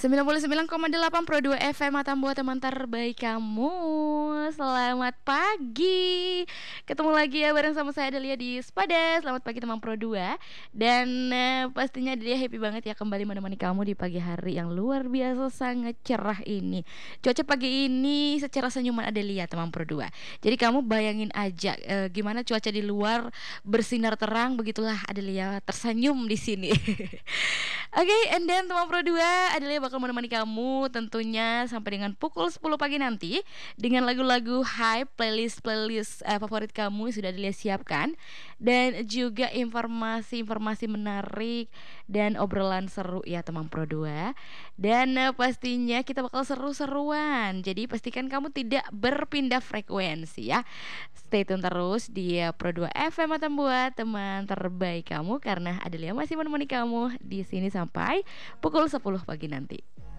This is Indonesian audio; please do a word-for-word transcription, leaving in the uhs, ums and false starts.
sembilan puluh sembilan koma delapan Pro dua F M Mata buat teman terbaik kamu. Selamat pagi. Ketemu lagi ya bareng sama saya Adelia di Spada. Selamat pagi teman Pro dua. Dan eh, pastinya Adelia happy banget ya kembali menemani kamu di pagi hari yang luar biasa sangat cerah ini. Cuaca pagi ini secara senyuman Adelia teman Pro dua. Jadi kamu bayangin aja eh, gimana cuaca di luar bersinar terang, begitulah Adelia tersenyum di sini. Oke, okay, and then teman Pro dua, Adelia bakal menemani kamu tentunya sampai dengan pukul sepuluh pagi nanti dengan lagu-lagu hype, playlist-playlist uh, favorit kamu yang sudah Adelia siapkan, dan juga informasi-informasi menarik dan obrolan seru ya teman Pro dua. Dan uh, pastinya kita bakal seru-seruan. Jadi pastikan kamu tidak berpindah frekuensi ya. Stay tune terus di uh, Pro dua F M Mata buat teman terbaik kamu karena Adelia masih menemani kamu di sini sampai pukul sepuluh pagi nanti.